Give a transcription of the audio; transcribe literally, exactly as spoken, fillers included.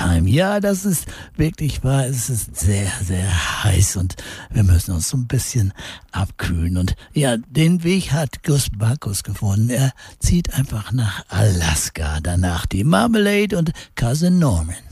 Anaheim. Ja, das ist wirklich wahr. Es ist sehr, sehr heiß und wir müssen uns so ein bisschen abkühlen. Und ja, den Weg hat Gus Bacchus gefunden. Er zieht einfach nach Alaska. Danach die Marmalade und Cousin Norman.